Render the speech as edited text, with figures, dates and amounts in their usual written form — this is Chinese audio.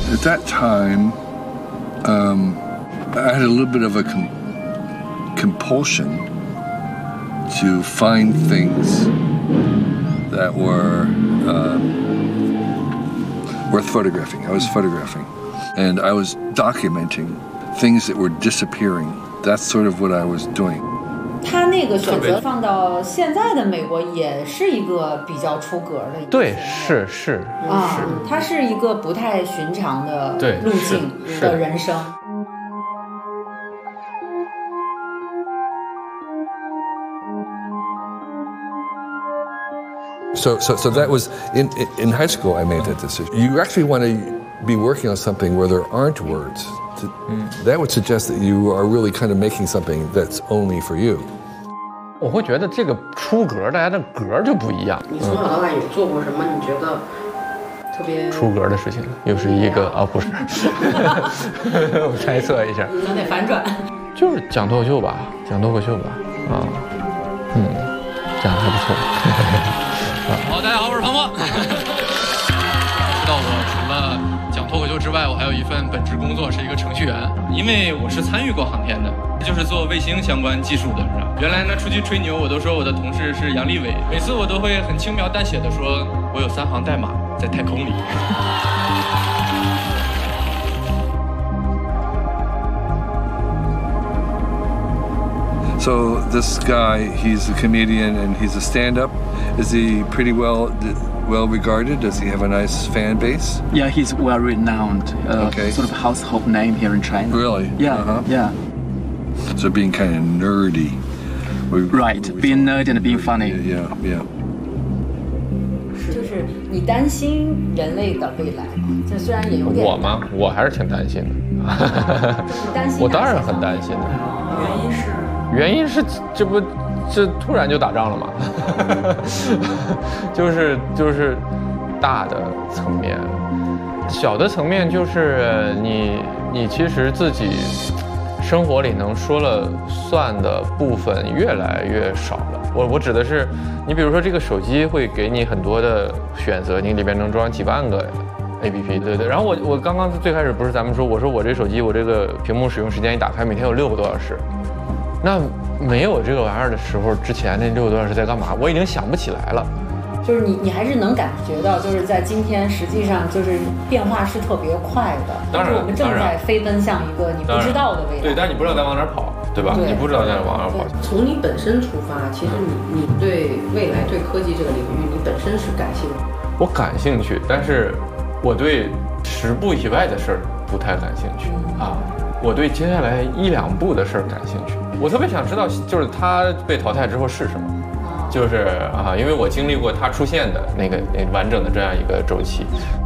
At that time, I had a little bit of a compulsion to find things that were worth photographing. I was photographing, and I was documenting things that were disappearing. That's sort of what I was doing. 他那个选择放到现在的美国也是一个比较出格的一个， 对，是啊，它是一个不太寻常的路径的人生。 So that was in high school. I made that decision. You actually want to be working on something where there aren't words. That would suggest that you are really kind of making something that's only for you. 我会觉得这个出格，大家的格就不一样。 你从小到大有做过什么？你觉得特别出格的事情呢？又是一个啊，不是，我猜测一下， 咱得反转， 就是讲脱口秀吧，讲脱口秀吧，啊，讲的还不错。 好，大家好，我是庞博。知道我除了讲脱口秀之外，我还有一份本职工作是一个程序员，因为我是参与过航天的，就是做卫星相关技术的。原来呢，出去吹牛，我都说我的同事是杨利伟，每次我都会很轻描淡写的说，我有3行代码在太空里。 So this guy, he's a comedian and he's a stand-up. Is he pretty well regarded? Does he have a nice fan base? Yeah, he's well renowned. Okay. Sort of household name here in China. Really? Yeah, yeah. So being kind of nerdy. Right, being nerdy and being funny. Yeah. 就是你担心人类的未来吗？这虽然也有点。 我吗？我还是挺担心的。 担心？ 我当然很担心的。原因是这突然就打仗了嘛，就是大的层面，小的层面就是你其实自己生活里能说了算的部分越来越少了。我指的是，你比如说这个手机会给你很多的选择，你里边能装几万个 APP， 对。然后我刚刚最开始不是咱们说，我说我这手机我这个屏幕使用时间一打开，每天有6个多小时。那没有这个玩意儿的时候，之前那6个多小时在干嘛？我已经想不起来了。 就是你还是能感觉到，就是在今天，实际上就是变化是特别快的。 当然， 我们正在飞奔向一个你不知道的未来。 对，但你不知道在往哪儿跑，对吧？你不知道在往哪儿跑。 从你本身出发，其实你对未来、对科技这个领域，你本身是感兴趣。 我感兴趣，但是我对10步以外的事儿不太感兴趣啊。我对接下来1、2步的事儿感兴趣。我特别想知道，就是他被淘汰之后是什么。就是因为我经历过他出现的那完整的这样一个周期，